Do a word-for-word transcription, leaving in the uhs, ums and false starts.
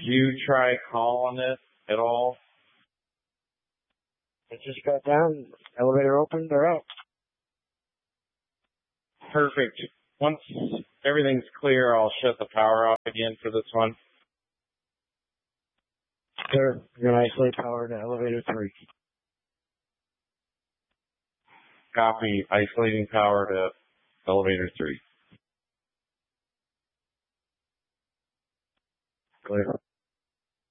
you try calling it at all? It just got down. Elevator opened. They're out. Perfect. Once everything's clear, I'll shut the power off again for this one. Sir, you're going to isolate power to elevator three. Copy. Isolating power to elevator three. Clear.